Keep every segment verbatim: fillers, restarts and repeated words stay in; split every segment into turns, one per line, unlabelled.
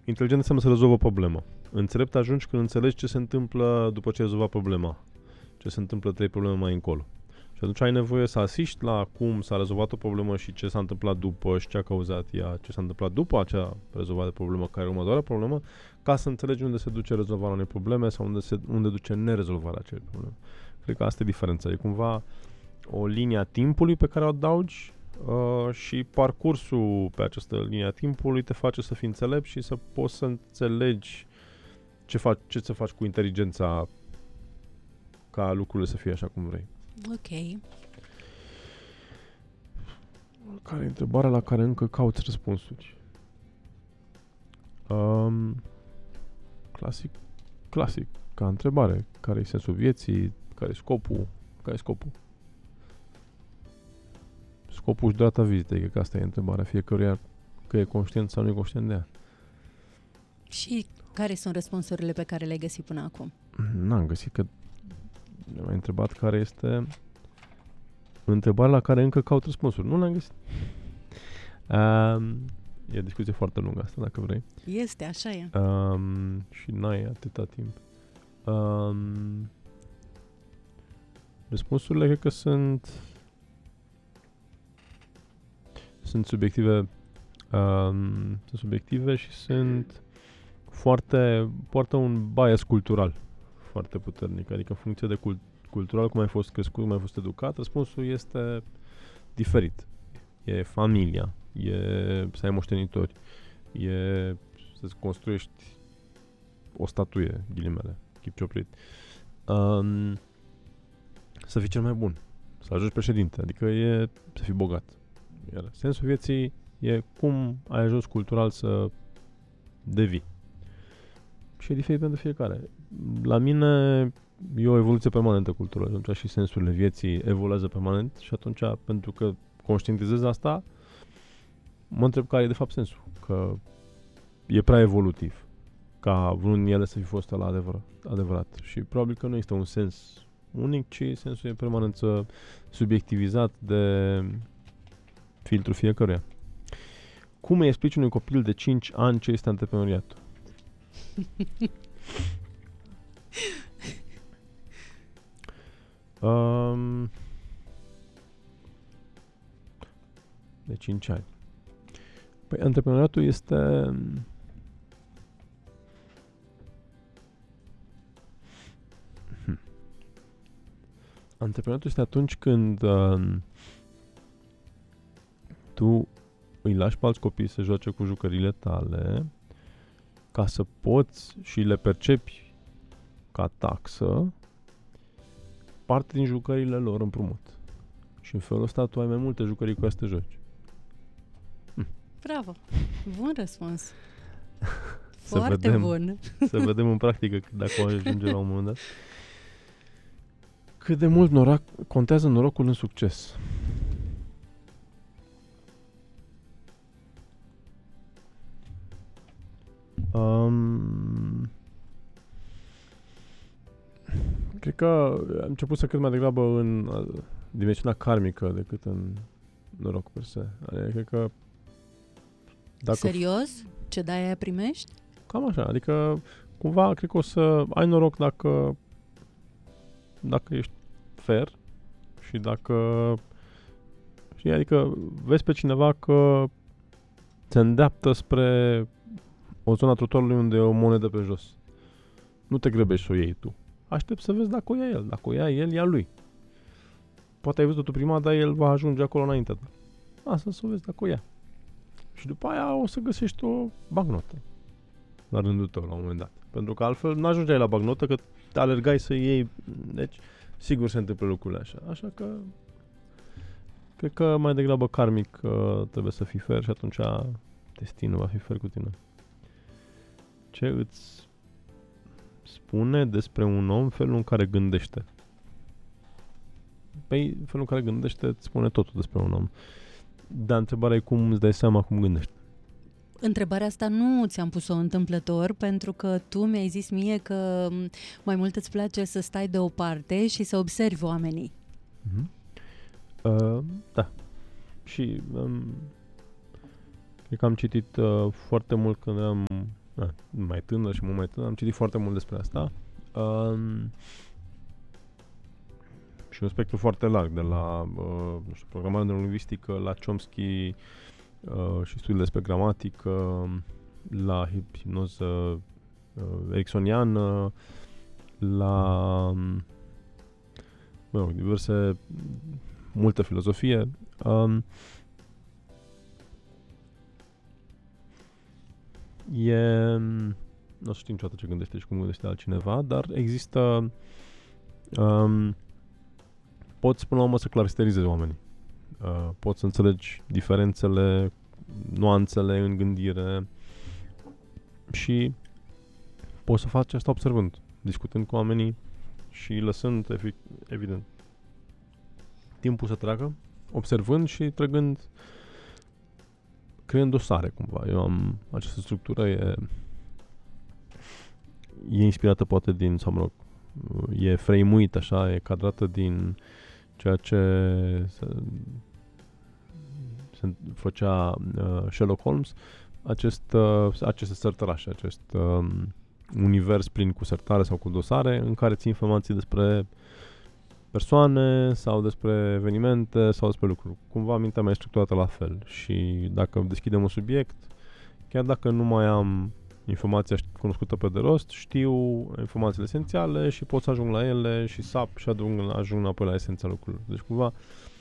Inteligent înseamnă să rezolvă o problemă. Înțelept ajungi când înțelegi ce se întâmplă după ce ai rezolvat problema. Ce se întâmplă trei probleme mai încolo. Și atunci ai nevoie să asiști la cum s-a rezolvat o problemă și ce s-a întâmplat după și ce a cauzat ea, ce s-a întâmplat după acea rezolvată problemă, care e următoarea problemă, ca să înțelegi unde se duce rezolvarea unei probleme sau unde, se, unde duce nerezolvarea acelei probleme. Cred că asta e diferența. E cumva o linie a timpului pe care o adaugi uh, și parcursul pe această linie a timpului te face să fii înțelept și să poți să înțelegi ce, faci, ce să faci cu inteligența ca lucrurile să fie așa cum vrei.
Ok.
Care e întrebarea la care încă cauți răspunsuri? Um, clasic, clasic, ca întrebare. Care e sensul vieții? Care e scopul? Care e scopul? Scopul și durata vizitei, cred că asta e întrebarea fiecăruia, că e conștient sau nu e conștient de ea.
Și care sunt răspunsurile pe care le-ai găsit până acum?
N-am găsit, că mi-am întrebat care este întrebarea la care încă caut răspunsuri. Nu l-am găsit. Um, e o discuție foarte lungă asta, dacă vrei.
Este, așa e.
Um, și n-ai atâta timp. Um, răspunsurile cred că sunt sunt subiective um, sunt subiective și sunt foarte, poartă un bias cultural foarte puternic, adică în funcție de cult- cultural, cum ai fost crescut, cum ai fost educat, răspunsul este diferit. E familia, e să ai moștenitori, e să-ți construiești o statuie, ghilimele, chip cioplit. Um, să fii cel mai bun, să ajungi președinte, adică e să fii bogat. Iar sensul vieții e cum ai ajuns cultural să devii. Și e diferit pentru fiecare. La mine e o evoluție permanentă culturală, atunci și sensurile vieții evoluează permanent și atunci, pentru că conștientizez asta, mă întreb care e de fapt sensul, că e prea evolutiv ca vreun ele să fi fost la adevărat, adevărat. Și probabil că nu este un sens unic, ci sensul e permanent subiectivizat de filtrul fiecăruia. Cum îi explici unui copil de cinci ani ce este antreprenoriatul? um, de cinci ani. Păi, antreprenoriatul este hmm. Antreprenoriatul este atunci când uh, tu îi lași pe alți copii să joace cu jucăriile tale ca să poți și le percepi ca taxă parte din jucăriile lor împrumut. Și în felul ăsta tu ai mai multe jucării cu care să te joci. Hm.
Bravo! Bun răspuns! Foarte
vedem,
bun!
Să vedem în practică dacă o ajunge la un moment dat. Cât de mult noroc, contează norocul în succes? Um, cred că am început să cred mai degrabă în uh, dimensiunea karmică decât în noroc per se. Adică, cred că dacă
Serios? Ce dai aia primești?
Cam așa, adică cumva cred că o să ai noroc dacă dacă ești fair și dacă și adică vezi pe cineva că se îndreaptă spre o zonă a trotuarului unde e o monedă pe jos. Nu te grăbești să o iei tu. Aștept să vezi dacă o ia el. Dacă o ia el, ia lui. Poate ai văzut-o tu prima, dar el va ajunge acolo înainte. Asta să o vezi dacă o ia. Și după aia o să găsești o bancnotă la rândul tău, la un moment dat. Pentru că altfel nu ajungeai la bancnotă, că te alergai să iei. Deci, sigur se întâmplă lucrurile așa. Așa că cred că mai degrabă karmic uh, trebuie să fii fair și atunci destinul va fi fair cu tine. Ce îți spune despre un om felul în care gândește? Păi, felul în care gândește îți spune totul despre un om. Dar întrebarea e cum îți dai seama cum gândești.
Întrebarea asta nu ți-am pus-o întâmplător, pentru că tu mi-ai zis mie că mai mult îți place să stai deoparte și să observi oamenii.
Uh-huh. Uh, da. Și um, cred că am citit uh, foarte mult când eram a, mai tânăr și mult mai tânăr, am citit foarte mult despre asta. Um, și un spectru foarte larg, de la uh, nu știu, programare neurolingvistică, la Chomsky uh, și studiile despre gramatică, la hipnoză uh, ericksoniană, la mă rog, diverse, multă filozofie. Um, e, nu știu niciodată ce gândește și cum gândește altcineva, dar există um, poți până la urmă să claristerizezi oamenii. Uh, poți să înțelegi diferențele, nuanțele în gândire și poți să faci asta observând, discutând cu oamenii și lăsând, evident, timpul să treacă, observând și trăgând, creând dosare cumva. Eu am această structură, e, e inspirată poate din, sau mă rog, e frame-uit așa, e cadrată din ceea ce se, se făcea uh, Sherlock Holmes, acest, uh, aceste sărtărașe, acest uh, univers plin cu sertare sau cu dosare în care ții informații despre persoane sau despre evenimente sau despre lucruri. Cumva mintea mea e structurată la fel și dacă deschidem un subiect, chiar dacă nu mai am informația cunoscută pe de rost, știu informațiile esențiale și pot să ajung la ele și sap și ajung, ajung înapoi la esența lucrurilor. Deci cumva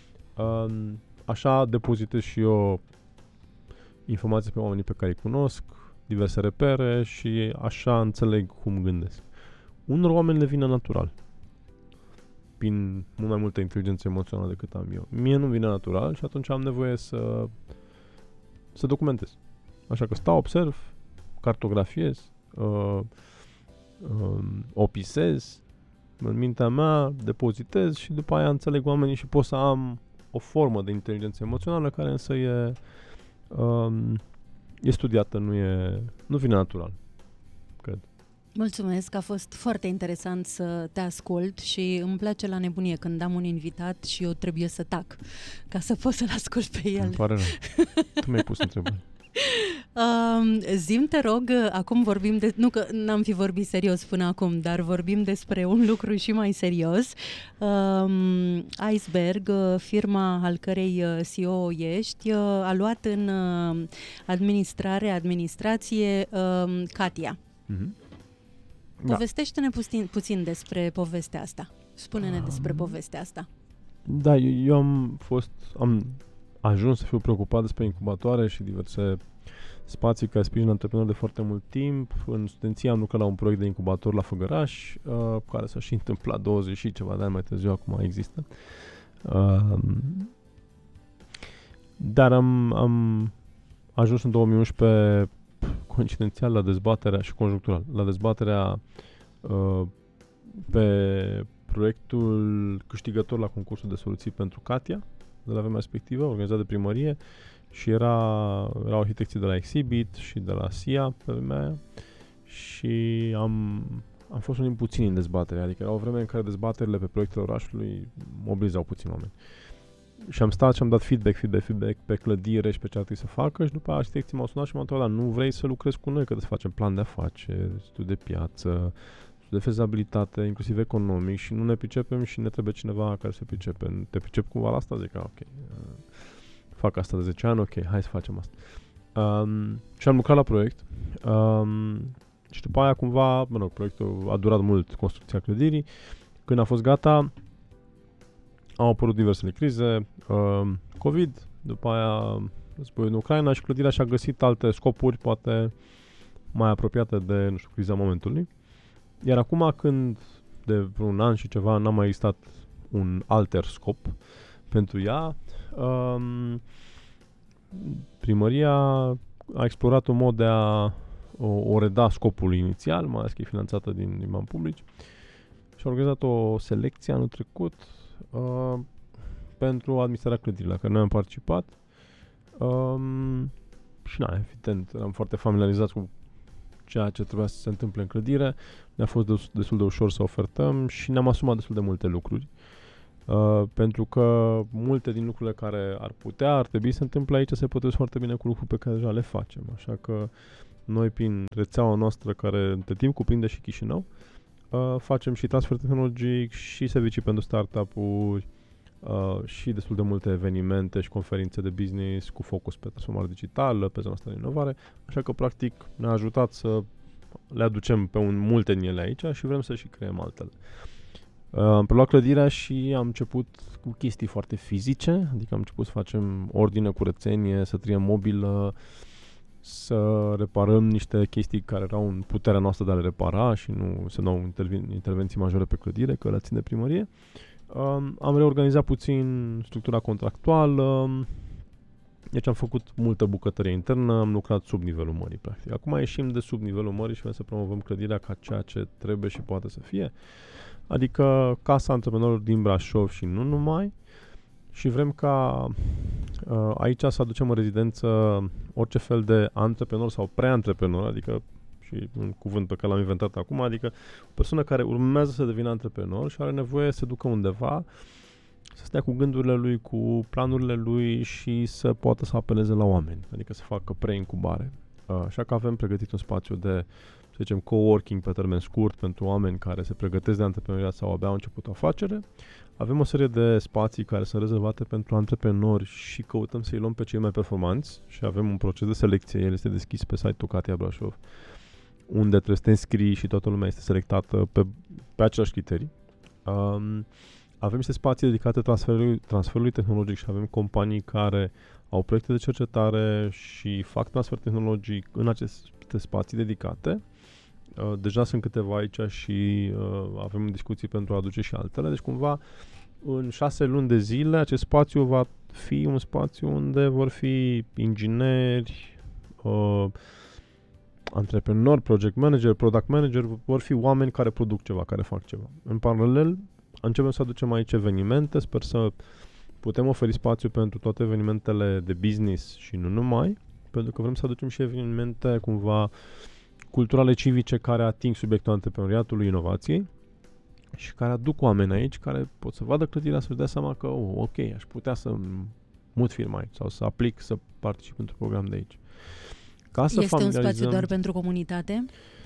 așa depozitez și eu informații pe oamenii pe care îi cunosc, diverse repere și așa înțeleg cum gândesc. Unor oameni le vine natural, prin mult mai multă inteligență emoțională decât am eu. Mie nu vine natural și atunci am nevoie să să documentez. Așa că stau, observ, cartografiez, uh, uh, opisez în mintea mea, depozitez și după aia înțeleg oamenii și pot să am o formă de inteligență emoțională care însă e uh, e studiată, nu e nu vine natural, cred.
Mulțumesc, a fost foarte interesant să te ascult și îmi place la nebunie când am un invitat și eu trebuie să tac ca să pot să-l ascult pe el.
Îmi pare rău. Tu mi-ai pus întrebări.
Um, Zi-mi, te rog, acum vorbim de... Nu că n-am fi vorbit serios până acum, dar vorbim despre un lucru și mai serios. Um, Iceberg, firma al cărei C E O ești, a luat în administrare, administrație um, Katia.
Mm-hmm.
Povestește-ne puțin, puțin despre povestea asta. Spune-ne despre povestea asta.
Da, eu, eu am fost, am ajuns să fiu preocupat despre incubatoare și diverse spații care sprijină antreprenori de foarte mult timp. În studenție am lucrat la un proiect de incubator la Făgăraș, uh, care s-a și întâmplat douăzeci și ceva de ani mai târziu, acum există. Uh, dar am, am ajuns în două mii unsprezece coincidențial la dezbaterea și conjunctural, la dezbaterea uh, pe proiectul câștigător la concursul de soluții pentru Katia, de la vremea respectivă, organizat de primărie, și era, erau arhitecții de la Exhibit și de la S I A pe vremea aia și am, am fost unul din puțini în dezbatere, adică era o vreme în care dezbaterile pe proiectele orașului mobilizau puțini oameni. Și am stat și am dat feedback, feedback, feedback pe clădire și pe ce ar trebui să facă și după aia arhitecții m-au sunat și m-au întrebat, nu vrei să lucrezi cu noi, că trebuie să facem plan de afaceri, studiu de piață, studiu de fezabilitate, inclusiv economic și nu ne pricepem și ne trebuie cineva care se pricepe. Te pricep cumva la asta? Zic, ok, fac asta de zece ani, ok, hai să facem asta. Um, și am lucrat la proiect um, și după aia cumva, mă rog, proiectul a durat mult, construcția clădirii. Când a fost gata, au apărut diversele crize, uh, COVID, după aia războiul în Ucraina și clădirea și-a găsit alte scopuri, poate mai apropiate de, nu știu, criza momentului. Iar acum, când de vreun an și ceva n-a mai existat un alter scop pentru ea, um, primăria a explorat un mod de a o, o reda scopului inițial, mai ales că e finanțată din, din bani publici, și a organizat o selecție anul trecut Uh, pentru administrarea clădirii la care noi am participat um, și na, evident, eram foarte familiarizați cu ceea ce trebuia să se întâmple în clădire, ne-a fost des, destul de ușor să ofertăm și ne-am asumat destul de multe lucruri uh, pentru că multe din lucrurile care ar putea, ar trebui să se întâmple aici se potrivesc foarte bine cu lucruri pe care deja le facem, așa că noi prin rețeaua noastră care între timp cuprinde și Chișinău, uh, facem și transfer tehnologic și servicii pentru startup-uri uh, și destul de multe evenimente și conferințe de business cu focus pe transformare digitală, pe zona asta de inovare, așa că practic ne-a ajutat să le aducem pe un multe din ele aici și vrem să și creăm altele. Uh, am preluat clădirea și am început cu chestii foarte fizice, adică am început să facem ordine, curățenie, să triem mobilă, să reparăm niște chestii care erau în puterea noastră de a le repara și nu să dau interven- intervenții majore pe clădire, că le țin de primărie. Um, am reorganizat puțin structura contractuală, deci am făcut multă bucătărie internă, am lucrat sub nivelul mării, practic. Acum ieșim de sub nivelul mării și vrem să promovăm clădirea ca ceea ce trebuie și poate să fie, adică Casa Antreprenorilor din Brașov și nu numai, și vrem ca uh, aici să aducem în rezidență orice fel de antreprenor sau pre-antreprenor, adică și un cuvânt pe care l-am inventat acum, adică o persoană care urmează să devină antreprenor și are nevoie să ducă undeva, să stea cu gândurile lui, cu planurile lui și să poată să apeleze la oameni, adică să facă pre-incubare. Uh, așa că avem pregătit un spațiu de, să zicem, coworking pe termen scurt pentru oameni care se pregătesc de antreprenoriat sau abia au început o afacere. Avem o serie de spații care sunt rezervate pentru antreprenori și căutăm să-i luăm pe cei mai performanți și avem un proces de selecție, el este deschis pe site-ul Katia Brașov, unde trebuie să te înscrii și toată lumea este selectată pe, pe aceleași criterii. Um, avem niște spații dedicate transferului, transferului tehnologic și avem companii care au proiecte de cercetare și fac transfer tehnologic în aceste spații dedicate. Uh, deja sunt câteva aici și uh, avem discuții pentru a aduce și altele. Deci cumva în șase luni de zile acest spațiu va fi un spațiu unde vor fi ingineri, uh, antreprenori, project manager, product manager, vor fi oameni care produc ceva, care fac ceva. În paralel începem să aducem aici evenimente, sper să putem oferi spațiu pentru toate evenimentele de business și nu numai, pentru că vrem să aducem și evenimente cumva culturale civice care ating subiectul antreprenoriatului, inovației și care aduc oameni aici care pot să vadă clădirea, să-și dea seama că, oh, ok, aș putea să mut firma aici sau să aplic să particip într-un program de aici. Ca să
este un spațiu doar pentru comunitate?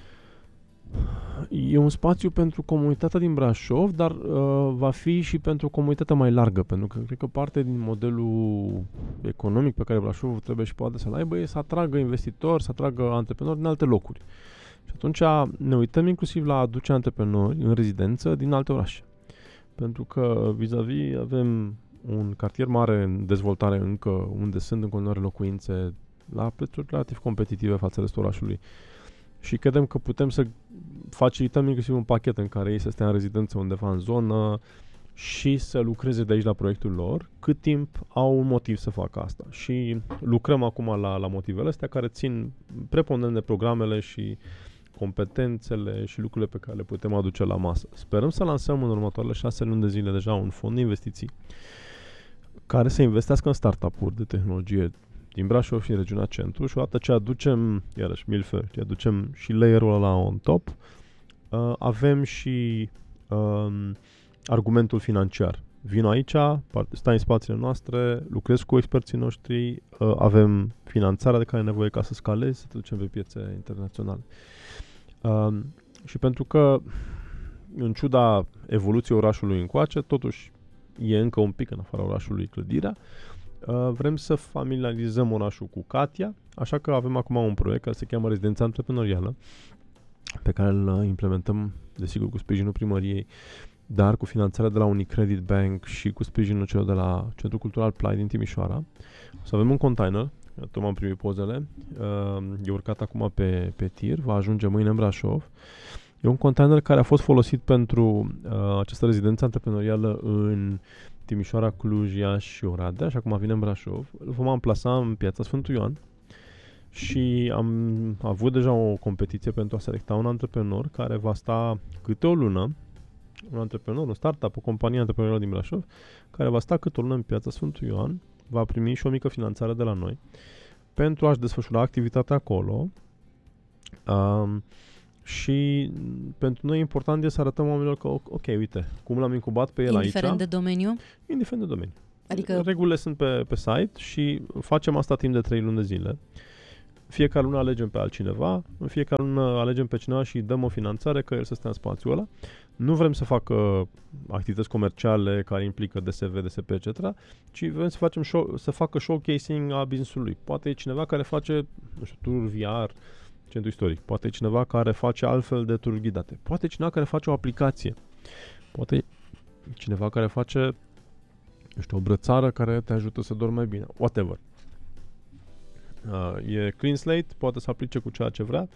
E un spațiu pentru comunitatea din Brașov, dar uh, va fi și pentru comunitatea mai largă, pentru că cred că parte din modelul economic pe care Brașov trebuie și poate să-l aibă e să atragă investitori, să atragă antreprenori din alte locuri. Și atunci ne uităm inclusiv la a aduce antreprenori în rezidență din alte orașe. Pentru că vis-a-vis avem un cartier mare în dezvoltare încă, unde sunt în continuare locuințe la prețuri relativ competitive față restul orașului. Și credem că putem să facilităm inclusiv un pachet în care ei să stea în rezidență undeva în zonă și să lucreze de aici la proiectul lor, cât timp au un motiv să facă asta. Și lucrăm acum la, la motivele astea care țin preponderent de programele și competențele și lucrurile pe care le putem aduce la masă. Sperăm să lansăm în următoarele șase luni de zile deja un fond de investiții care să investească în startup-uri de tehnologie din Brașov și în regiunea centru și odată ce aducem, iarăși milfări, ce aducem și layer-ul ăla on top, uh, avem și uh, argumentul financiar. Vin aici, stai în spațiile noastre, lucrez cu experții noștri, uh, avem finanțarea de care ai nevoie ca să scalezi, să te ducem pe piețe internaționale. Uh, și pentru că, în ciuda evoluției orașului încoace, totuși e încă un pic în afara orașului clădirea, Uh, vrem să familiarizăm orașul cu Katia, așa că avem acum un proiect care se cheamă Rezidența Antreprenorială, pe care îl implementăm, desigur, cu sprijinul primăriei, dar cu finanțarea de la Unicredit Bank și cu sprijinul celor de la Centrul Cultural Play din Timișoara. O să avem un container, tot am primit pozele, uh, e urcat acum pe, pe tir, va ajunge mâine în Brașov. E un container care a fost folosit pentru uh, această rezidență antreprenorială în Timișoara, Cluj, Iași și Oradea, și acum vine în Brașov. Îl vom amplasa în piața Sfântul Ioan și am avut deja o competiție pentru a selecta un antreprenor care va sta câte o lună, un antreprenor, un startup, o companie antreprenorială din Brașov, care va sta câte o lună în piața Sfântul Ioan, va primi și o mică finanțare de la noi pentru a-și desfășura activitatea acolo. Um, Și pentru noi important e să arătăm oamenilor că, ok, uite, cum l-am incubat pe el
indiferent
aici.
Indiferent de domeniu?
Indiferent de domeniu.
Adică...
Regulile sunt pe, pe site și facem asta timp de trei luni de zile. fiecare lună alegem pe altcineva, în fiecare lună alegem pe cineva și îi dăm o finanțare că el să stea în spațiul ăla. Nu vrem să facă activități comerciale care implică D S V, D S P, et cetera, ci vrem să facem show, să facă showcasing a business-ului. Poate e cineva care face, nu știu, tururi V R, centru istoric. Poate e cineva care face altfel de tururi ghidate. Poate e cineva care face o aplicație. Poate e cineva care face, nu știu, o brățară care te ajută să dormi mai bine. Whatever. Uh, e clean slate, poate să aplice cu ceea ce vrea.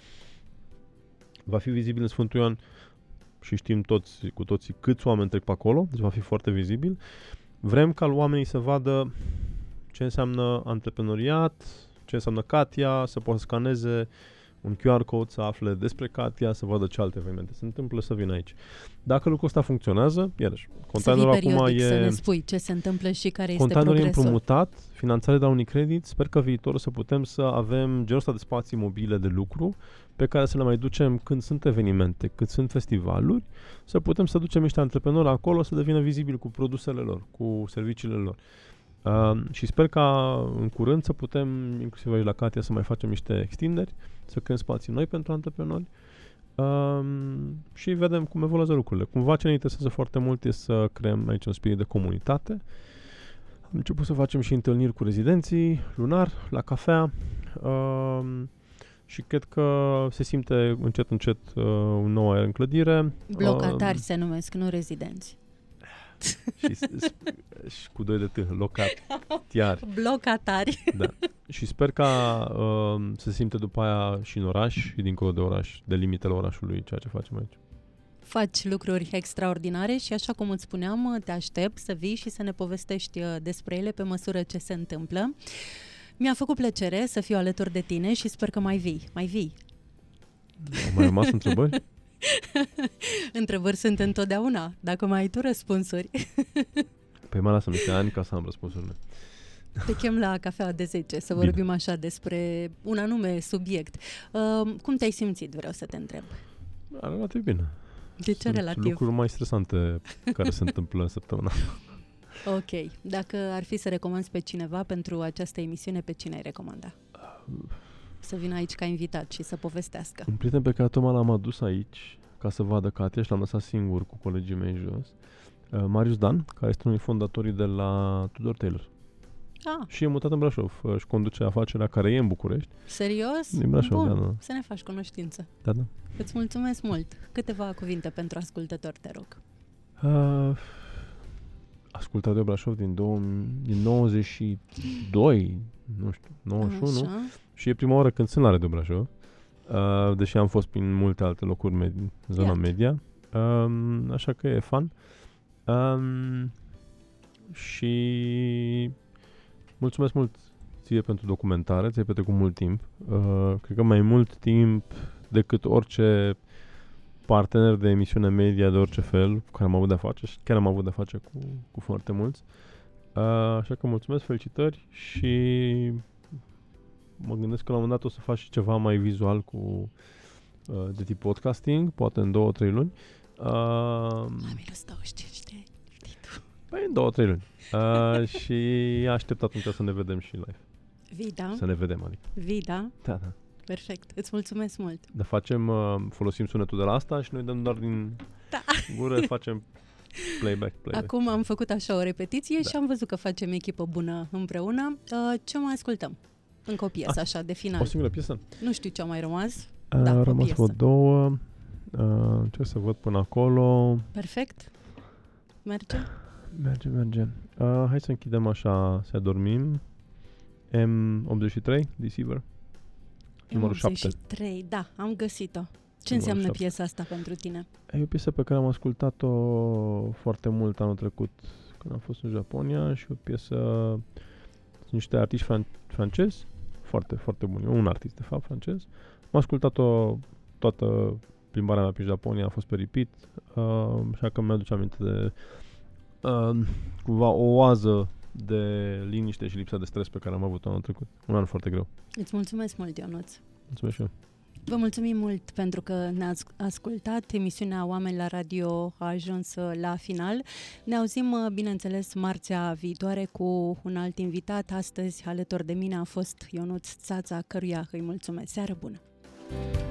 Va fi vizibil în Sfântul Ioan și știm toți, cu toții câți oameni trec pe acolo, deci va fi foarte vizibil. Vrem ca oamenii să vadă ce înseamnă antreprenoriat, ce înseamnă Katia, să poată scaneze un Q R code, să afle despre Katia, să vadă ce alte evenimente se întâmplă, să vină aici. Dacă lucrul ăsta funcționează, iarăși, containerul acum e...
să ne spui ce se întâmplă și care este
containerul
progresul.
e împrumutat, finanțare de la Unicredit, sper că viitorul să putem să avem genul ăsta de spații mobile de lucru pe care să le mai ducem când sunt evenimente, când sunt festivaluri, să putem să ducem niște antreprenori acolo să devină vizibili cu produsele lor, cu serviciile lor. Uh, și sper ca în curând să putem, inclusiv aici la Katia, să mai facem niște extinderi, să creăm spații noi pentru antreprenori uh, și vedem cum evoluează lucrurile. Cumva ce ne interesează foarte mult este să creăm aici un spirit de comunitate. Am început să facem și întâlniri cu rezidenții, lunar, la cafea uh, și cred că se simte încet, încet uh, un nou aer în clădire.
Blocatari uh, se numesc, nu rezidenți.
și, și cu doi de T, locatiari.
Blocatari.
Da. Și sper ca uh, să se simte după aia și în oraș și dincolo de oraș, de limitele orașului, ceea ce facem aici.
Faci lucruri extraordinare și așa cum îți spuneam, te aștept să vii și să ne povestești despre ele pe măsură ce se întâmplă. Mi-a făcut plăcere să fiu alături de tine și sper că mai vii. Mai vii.
Au mai rămas întrebări?
Întrebări sunt întotdeauna, dacă mai ai tu răspunsuri.
Păi mai lasă niște ani ca să am răspunsurile.
Te chem la cafea de zece să
Bine.
vorbim așa despre un anume subiect. Uh, cum te-ai simțit, vreau să te întreb?
Relativ bine.
De ce
Sunt
relativ?
lucruri mai stresante care se întâmplă în săptămâna.
Ok. Dacă ar fi să recomanzi pe cineva pentru această emisiune, pe cine ai recomanda? Să vină aici ca invitat și să povestească.
Un prieten pe care tocmai l-am adus aici ca să vadă Katia și l-am lăsat singur cu colegii mei jos. Uh, Marius Dan, care este unul din fondatorii de la Tudor Taylor.
Ah.
Și e mutat în Brașov. Își conduce afacerea care e în București.
Serios?
Din Brașov,
Bun,
da, da.
să ne faci cunoștință.
Da, da.
Îți mulțumesc mult. Câteva cuvinte pentru ascultători, te rog.
Uh, ascultat de Brașov din, două, din nouăzeci și doi, nu știu, nouăzeci și unu. Așa. Și e prima oară când sunt la Radio Brașov. Uh, deși am fost prin multe alte locuri med- în zona Iată. media. Um, așa că e fun. Um, și mulțumesc mult ție pentru documentare, ți-ai petrecut mult timp. Uh, cred că mai mult timp decât orice partener de emisiune media de orice fel cu care am avut de-a face și chiar am avut de-a face cu, cu foarte mulți. Uh, așa că mulțumesc, felicitări și mă gândesc că la un moment dat o să faci ceva mai vizual cu uh, de tip podcasting, poate în două, trei luni. Uh,
Mamilus douăzeci și cinci de ani, știi tu.
Păi în două, trei luni. Uh, și aștept atunci să ne vedem și live.
Vii, da?
Să ne vedem, adică.
Vii, da?
Da, da.
Perfect. Îți mulțumesc mult.
Dar facem, uh, folosim sunetul de la asta și noi dăm doar din
da.
gură, facem playback, playback.
Acum am făcut așa o repetiție
da.
și am văzut că facem echipă bună împreună. Uh, ce mai ascultăm? Încă o piesă,
A,
așa, de final.
O singură piesă?
Nu știu ce a mai rămas.
A
da,
a rămas o două. Uh, ce să văd până acolo?
Perfect. Merge?
Merge, merge. Uh, hai să închidem așa, să adormim. M optzeci și trei, Deceiver. Numărul
M optzeci și trei,
șapte.
da, am găsit-o. Ce
Numărul
înseamnă
șapte.
Piesa asta pentru tine?
E o piesă pe care am ascultat-o foarte mult anul trecut când am fost în Japonia și o piesă, sunt niște artiști fran- francezi, foarte, foarte buni, un artist de fapt francez. Am ascultat-o toată plimbarea mea prin Japonia, a fost pe repeat, uh, așa că mi-aduce aminte de uh, cumva o oază de liniște și lipsa de stres pe care am avut anul trecut. Un an foarte greu.
Îți mulțumesc mult, Ionuț.
Mulțumesc și eu.
Vă mulțumim mult pentru că ne-ați ascultat. Emisiunea Oameni la Radio a ajuns la final. Ne auzim, bineînțeles, marțea viitoare cu un alt invitat. Astăzi, alături de mine a fost Ionuț Țața, căruia îi mulțumesc. Seară bună!